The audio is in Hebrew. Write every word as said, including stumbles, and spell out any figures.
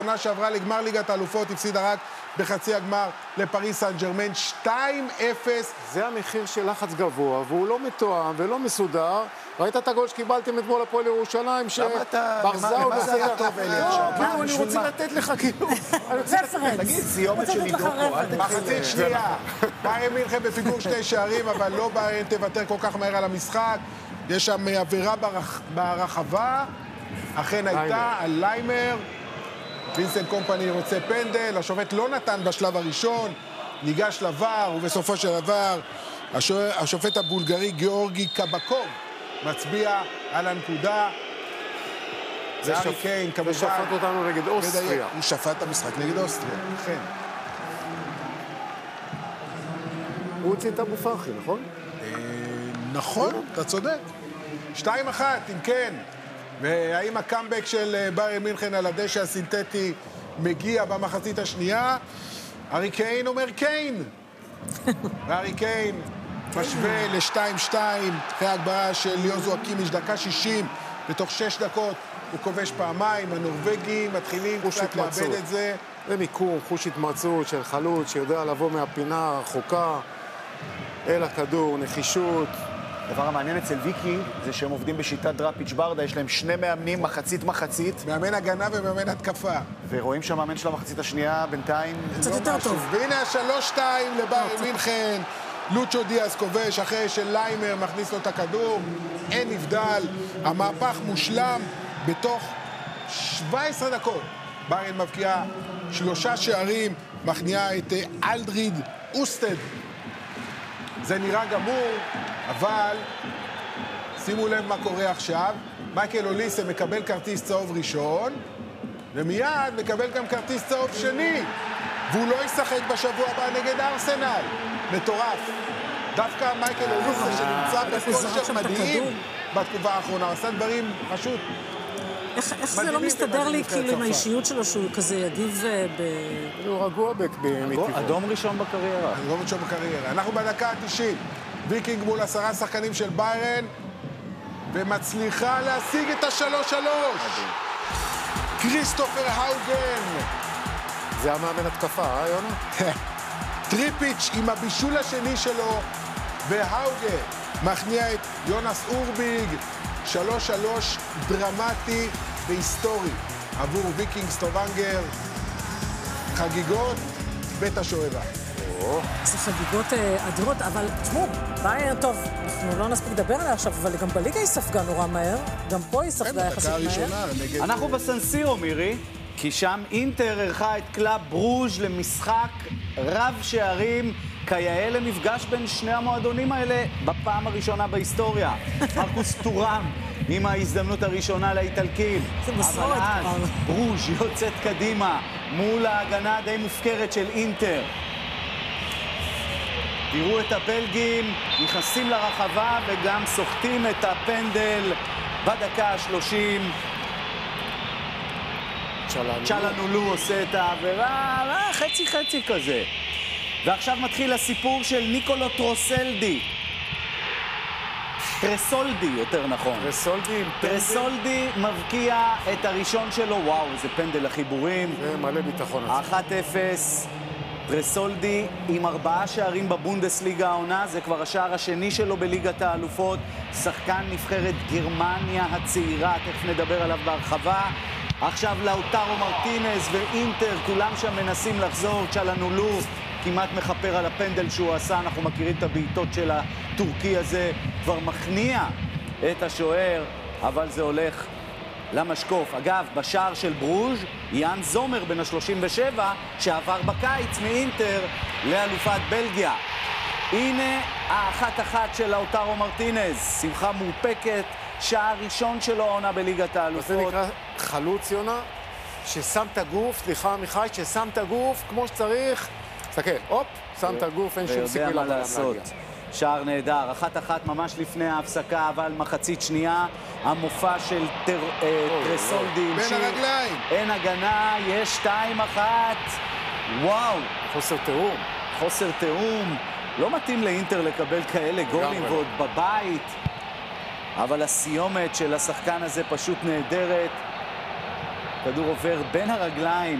שנה שעברה לגמר ליגת האלופות, הפסידה רק בחצי הגמר לפריס סן ז'רמן, שתיים אפס. זה המחיר של לחץ גבוה, והוא לא מתואם ולא מסודר. ראית את הגול שקיבלתם אתמול הפועל ירושלים, שברזאו זה היה טוב, אליאב? כאילו, אני רוצה לתת לך, כאילו, אני רוצה לתת לך. תגיד, סיומת של עידוקו, אל תתחיל... מחצית שנייה, ביירן מינכן בפיגור שני שערים, אבל לא ביירן תוותר כל כך מהר על המשחק. יש שם עבירה ברחבה, אכן הייתה, על ליימר. וינסנט קומפני רוצה פנדל, השופט לא נתן בשלב הראשון, ניגש לבר, ובסופו של דבר השופט הבולגרי גיאורגי קבקוב מצביע על הנקודה. זה ארי קיין, כמובן. ושפט אותנו נגד אוסטריה. הוא שפט את המשחק נגד אוסטריה, כן. הוא הוציא את אבו פרחי, נכון? נכון, אתה צודק. שתיים אחת, אם כן. והאם הקאמבק של ביירן מינכן על הדשא הסינתטי מגיע במחצית השנייה? ארי קיין אומר קיין. וארי קיין משווה ל-שתיים שתיים אחרי ההגברה של יוזו קימיש, דקה שישים, בתוך שש דקות הוא כובש פעמיים. הנורווגים מתחילים קצת לאבד את זה. זה מיקום, חוש התמצאות של חלוץ שיודע לבוא מהפינה הרחוקה אל הכדור, נחישות. הדבר המעניין אצל ויקינג זה שהם עובדים בשיטת דראפיץ' ברדה, יש להם שני מאמנים, מחצית מחצית. מאמן הגנה ומאמן התקפה. ורואים שהמאמן של המחצית השנייה בינתיים... קצת יותר טוב. והנה השלוש שתיים לביירן מינכן. לוצ'ו דיאז כובש אחרי שליימר מכניס לו את הכדור. אין נבדל. המהפך מושלם בתוך שבע עשרה דקות. ביירן מבקיעה שלושה שערים, מכניעה את אלדריד אוסטד. זה נראה גמור, אבל שימו לב מה קורה עכשיו. מייקל אוליסה מקבל כרטיס צהוב ראשון, ומיד מקבל גם כרטיס צהוב שני, והוא לא ישחק בשבוע הבא נגד ארסנל. מטורף. דווקא מייקל אוליסה שנמצא בכושר מדהים בתקופה האחרונה, עשה דברים פשוט. איך זה לא מסתדר לי כאילו עם האישיות שלו שהוא כזה יגיב ב... הוא רגוע מטבעו. אדום ראשון בקריירה. אדום ראשון בקריירה. אנחנו בדקה ה-תשעים. ויקינג מול עשרה שחקנים של ביירן, ומצליחה להשיג את השלוש שלוש. כריסטופר האוגן. זה המאמן התקפה, אה, יונה? טריפיץ' עם הבישול השני שלו, והאוגן מכניע את יונס אורביג. שלוש שלוש דרמטי והיסטורי עבור ויקינג סטובנגר. חגיגות בית השואבה. זה חגיגות אדירות, אבל תשמעו, ביירן טוב, אנחנו לא נספיק לדבר עליה עכשיו, אבל גם בליגה היא ספגה נורא מהר, גם פה היא ספגה יחסית מהר. אנחנו בסנסירו, מירי, כי שם אינטר ערכה את קלאב ברוז' למשחק רב שערים, כיאה למפגש בין שני המועדונים האלה בפעם הראשונה בהיסטוריה. מרקוס טורם עם ההזדמנות הראשונה לאיטלקים. אבל אז ברוז' יוצאת קדימה מול ההגנה הדי מופקרת של אינטר. תראו את הבלגים, נכנסים לרחבה וגם סוחטים את הפנדל בדקה ה-שלושים. צ'לנולו עושה את העבירה, חצי חצי כזה. ועכשיו מתחיל הסיפור של ניקולו טרוסלדי. טרסולדי, יותר נכון. טרסולדי. טרסולדי מבקיע את הראשון שלו. וואו, זה פנדל החיבורים. זה מלא ביטחון. אחת אפס. טרסולדי עם ארבעה שערים בבונדסליגה העונה. זה כבר השער השני שלו בליגת האלופות. שחקן נבחרת גרמניה הצעירה. תכף נדבר עליו בהרחבה. עכשיו לאוטרו מרטינז ואינטר. כולם שם מנסים לחזור. צ'לנולו כמעט מחפר על הפנדל שהוא עשה. אנחנו מכירים את הבעיטות של הטורקי הזה. כבר מכניע את השוער, אבל זה הולך למשקוף. אגב, בשער של ברוז' יאן זומר בן ה-שלושים ושבע, שעבר בקיץ מאינטר לאלופת בלגיה. הנה האחת אחת של לאוטרו מרטינז. שמחה מורפקת, שער ראשון שלו העונה בליגת האלופות. זה נקרא חלוץ, יונה, ששם את הגוף, סליחה מיכאי, ששם את הגוף כמו שצריך. תסתכל, הופ, שם את הגוף, אין שום סיכוי מה לעשות. שער נהדר, אחת אחת ממש לפני ההפסקה, אבל מחצית שנייה, המופע של טרסולדי. בין הרגליים. אין הגנה, יש שתיים אחת. וואו. חוסר תאום. חוסר תאום. לא מתאים לאינטר לקבל כאלה גולים ועוד בבית. אבל הסיומת של השחקן הזה פשוט נהדרת. כדור עובר בין הרגליים